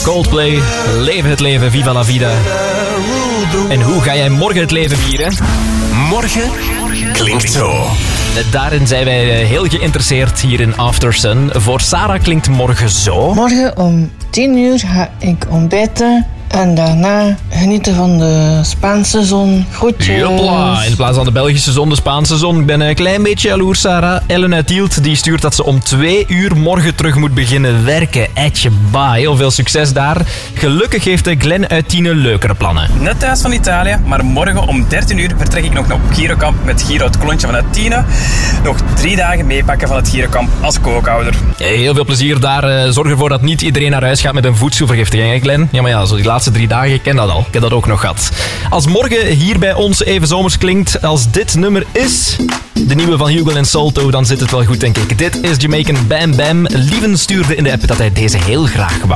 Coldplay, leven het leven, viva la vida. En hoe ga jij morgen het leven vieren? Morgen klinkt zo. Daarin zijn wij heel geïnteresseerd hier in After Sun. Voor Sarah klinkt morgen zo. Morgen om 10 uur ga ik ontbijten en daarna genieten van de Spaanse zon. Groetjes. Jopla, in plaats van de Belgische zon, de Spaanse zon. Ik ben een klein beetje jaloers, Sarah. Ellen uit Tielt die stuurt dat ze om 2 uur morgen terug moet beginnen werken. Etje ba, heel veel succes daar. Gelukkig heeft Glenn uit Tiene leukere plannen. Net thuis van Italië, maar morgen om 13 uur vertrek ik nog op Girokamp met Giro het klontje vanuit Tiene. Nog 3 dagen meepakken van het Girokamp als kookhouder. Heel veel plezier daar. Zorg ervoor dat niet iedereen naar huis gaat met een voedselvergiftiging, hè Glenn? Ja, maar ja, zo die laatste 3 dagen, ik ken dat al. Ik heb dat ook nog gehad. Als morgen hier bij ons even zomers klinkt als dit nummer is... de nieuwe van Hugo en Salto, dan zit het wel goed, denk ik. Dit is Jamaican Bam Bam. Lieven stuurde in de app dat hij deze heel graag wou.